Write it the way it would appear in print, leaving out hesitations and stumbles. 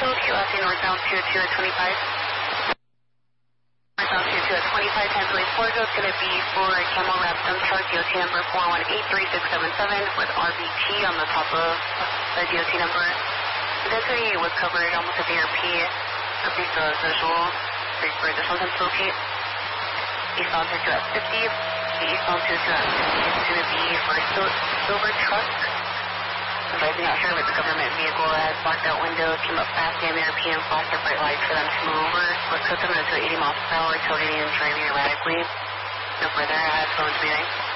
Philadelphia, last in northbound 202 at 25. Northbound 202 at 25, Tanzania, Florida. It's going to be for Camel Wrap dump truck, DOT number 4183677 with RBT on the top of the DOT number. Density was covered almost at the RP. At least the visual for this one to locate. Eastbound 22 at 50. The eastbound 22 at 50 is going to be for a silver truck. Advising out here with the government vehicle has blocked out windows, came up fast in the RP and flashed their bright lights for them to move over. Was put them into 80 miles per hour, tilting and driving erratically. No further, phones meeting.